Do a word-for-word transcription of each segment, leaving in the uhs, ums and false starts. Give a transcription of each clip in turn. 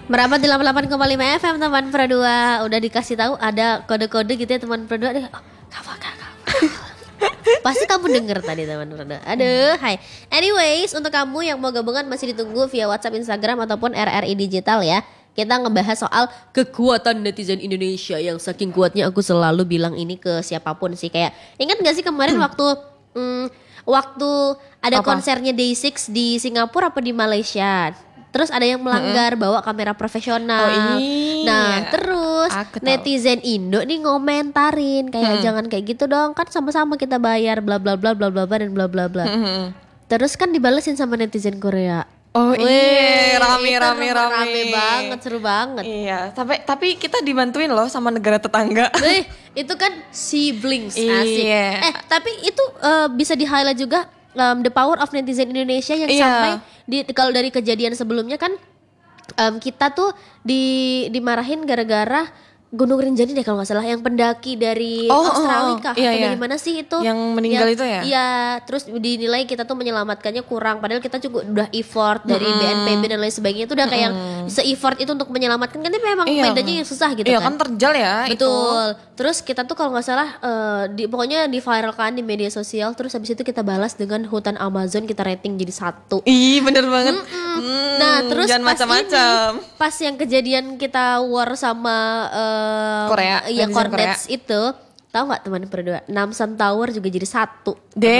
Merapat di delapan puluh delapan koma lima F M teman Perdua. Udah dikasih tahu ada kode-kode gitu ya teman Perdua. Oh, kafa, kafa. Pasti kamu denger tadi teman Perdua. Aduh, hai. Anyways, untuk kamu yang mau gabungan masih ditunggu via WhatsApp, Instagram ataupun R R I Digital ya. Kita ngebahas soal kekuatan netizen Indonesia yang saking kuatnya aku selalu bilang ini ke siapapun sih. Kayak ingat gak sih kemarin waktu hmm, waktu ada Apa? konsernya Day enam di Singapura apa di Malaysia. Terus ada yang melanggar mm-hmm. bawa kamera profesional. Oh, iya. Nah terus Aku tahu. netizen Indo nih ngomentarin kayak hmm. jangan kayak gitu dong, kan sama-sama kita bayar bla bla bla bla bla bla dan bla bla bla. Hmm. Terus kan dibalesin sama netizen Korea. Oh Wih, iya, rame itu rame rame rame banget, seru banget. Iya, tapi tapi kita dibantuin loh sama negara tetangga. Wih, itu kan siblings asik. Iya. Eh tapi itu uh, bisa di highlight juga um, the power of netizen Indonesia yang Iya. sampai di kalau dari kejadian sebelumnya kan um, kita tuh di dimarahin gara-gara Gunung Rinjani deh kalau nggak salah, yang pendaki dari Oh, Australia oh, kah? iya, Atau iya. dari mana sih itu? Yang meninggal itu ya? Iya, terus dinilai kita tuh menyelamatkannya kurang, padahal kita juga udah effort dari B N P B dan lain sebagainya itu udah kayak se-effort itu untuk menyelamatkan, kan tapi memang Iya. medannya yang susah gitu Iya kan. kan terjal ya. Betul. Terus kita tuh kalau nggak salah uh, di pokoknya diviralkan di media sosial, terus habis itu kita balas dengan hutan Amazon kita rating jadi satu. Itu. Ih bener banget. Hmm, Nah terus jangan pas macam-macam. ini, pas yang kejadian kita war sama uh, Korea, iya netizen Cornets itu, tahu nggak teman berdua? Namsan Tower juga jadi satu.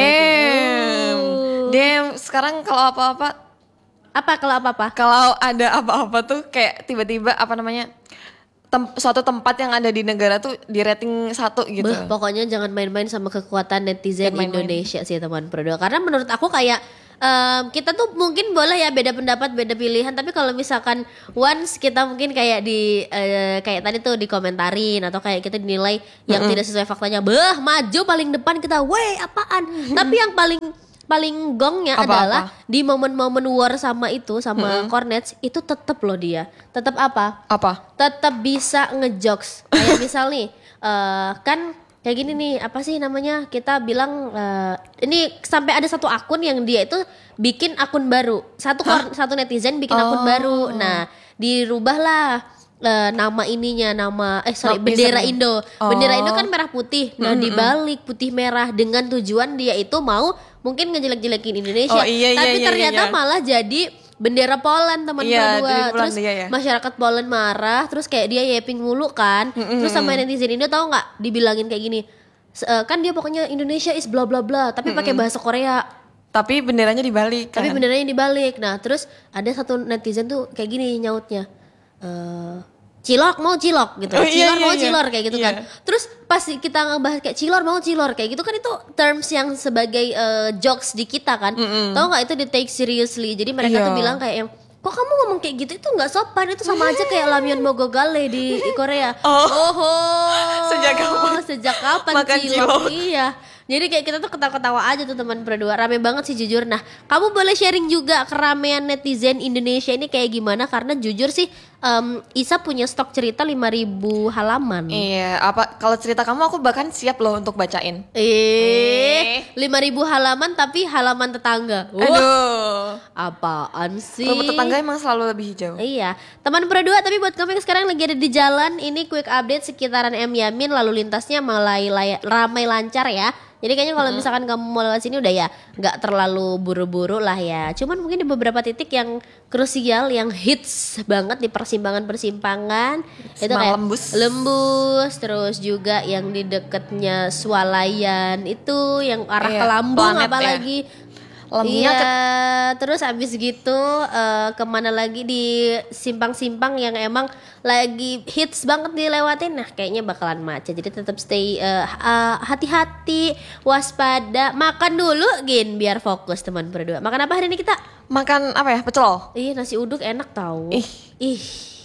Damn. Uh. Damn. Sekarang kalau apa-apa, Apa kalau apa-apa? kalau ada apa-apa tuh kayak tiba-tiba apa namanya tem- suatu tempat yang ada di negara tuh di rating satu gitu. Beuh, pokoknya jangan main-main sama kekuatan netizen Jangan main-main. Indonesia sih teman berdua. Karena menurut aku kayak um, kita tuh mungkin boleh ya beda pendapat, beda pilihan, tapi kalau misalkan once kita mungkin kayak di uh, kayak tadi tuh dikomentarin atau kayak kita dinilai yang Mm-mm. tidak sesuai faktanya, beuh maju paling depan kita, weh apaan? Tapi yang paling paling gongnya Apa-apa? adalah di momen-momen war sama itu sama Mm-mm. Cornets itu tetap loh dia, tetap apa? Apa? Tetap bisa ngejokes. Kayak misal nih eh, kan kayak gini nih, apa sih namanya, kita bilang eh, ini sampai ada satu akun yang dia itu bikin akun baru, satu kor- satu netizen bikin akun Oh. baru. Nah dirubahlah eh, nama ininya, nama eh sorry Nama bendera usernya. Indo. Oh. Bendera Indo kan merah putih. Nah Mm-mm. dibalik putih merah dengan tujuan dia itu mau mungkin ngejelek-jelekin Indonesia. Oh, iya, iya, Tapi iya, ternyata iya. malah jadi bendera Poland teman Iya, berdua. jadi Poland, Terus iya, iya. masyarakat Poland marah, terus kayak dia yeping mulu kan. Mm-mm. Terus sama netizen Indo tahu nggak dibilangin kayak gini. S- eh, kan dia pokoknya Indonesia is bla bla bla, tapi pakai bahasa Korea. Tapi benderanya dibalik kan. Tapi benernya dibalik. Nah, terus ada satu netizen tuh kayak gini nyautnya. Eh cilok mau cilok gitu. Oh, iya, cilor iya, mau iya. cilor kayak gitu Iya. kan. Terus pas kita ngebahas kayak cilor mau cilor kayak gitu kan, itu terms yang sebagai eh, jokes di kita kan. Tahu nggak itu di take seriously. Jadi mereka Iya. tuh bilang kayak yang, kok kamu ngomong kayak gitu, itu nggak sopan, itu sama aja kayak ramyeon mogogale di, di Korea. Oh. Oh. Sejak kapan? Sejak kapan Makan cilok? cilok? Iya. Jadi kayak kita tuh ketawa-ketawa aja tuh teman berdua. Rame banget sih jujur. Nah, kamu boleh sharing juga keramaian netizen Indonesia ini kayak gimana, karena jujur sih em, Isa punya stok cerita lima ribu halaman. Iya, apa kalau cerita kamu aku bahkan siap loh untuk bacain. Eh, lima ribu halaman tapi halaman tetangga. Wah, Aduh. apaan sih? Rumah tetangga emang selalu lebih hijau. Iya, teman berdua. Tapi buat kamu yang sekarang lagi ada di jalan, ini quick update sekitaran M Yamin, lalu lintasnya mulai lay- ramai lancar ya. Jadi kayaknya kalau misalkan kamu mau lewat sini udah ya nggak terlalu buru-buru lah ya. Cuman mungkin di beberapa titik yang krusial, yang hits banget di persimpangan-persimpangan itu Simpang kayak Lembus. Lembus, terus juga yang di deketnya Swalayan itu yang arah Iya, ke Lambung Planet apalagi. Lambungnya Iya, ke- terus abis gitu eh, kemana lagi di simpang-simpang yang emang lagi hits banget dilewatin. Nah kayaknya bakalan macet, jadi tetap stay eh, ah, hati-hati, waspada, makan dulu Gin biar fokus teman berdua. Makan apa hari ini kita? Makan apa ya? Pecel. Ih nasi uduk enak tau. Ih. Ih